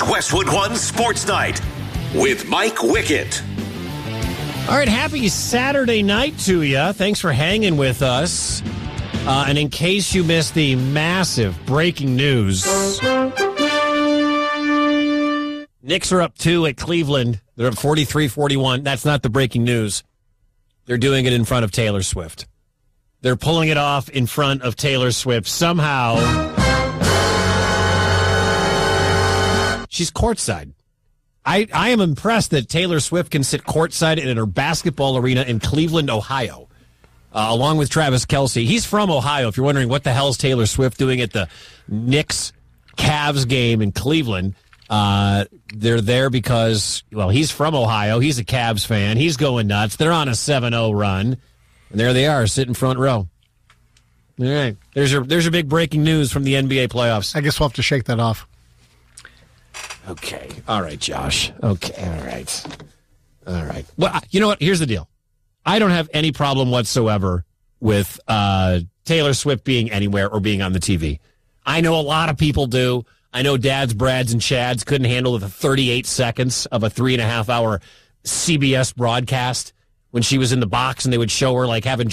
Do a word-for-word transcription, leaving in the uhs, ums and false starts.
Westwood One Sports Night with Mike Wickett. All right, happy Saturday night to you. Thanks for hanging with us. Uh, and in case you missed the massive breaking news, Knicks are up two at Cleveland. They're up forty-three forty-one. That's not the breaking news. They're doing it in front of Taylor Swift. They're pulling it off in front of Taylor Swift. Somehow, she's courtside. I, I am impressed that Taylor Swift can sit courtside in her basketball arena in Cleveland, Ohio, uh, along with Travis Kelce. He's from Ohio. If you're wondering what the hell is Taylor Swift doing at the Knicks-Cavs game in Cleveland, uh, they're there because, well, he's from Ohio. He's a Cavs fan. He's going nuts. They're on a seven oh run, and there they are, sitting front row. All right. There's your, there's your big breaking news from the N B A playoffs. I guess we'll have to shake that off. Okay. All right, Josh. Okay. All right. All right. Well, you know what? Here's the deal. I don't have any problem whatsoever with uh, Taylor Swift being anywhere or being on the T V. I know a lot of people do. I know dads, Brads, and Chads couldn't handle the thirty-eight seconds of a three and a half hour C B S broadcast when she was in the box and they would show her like having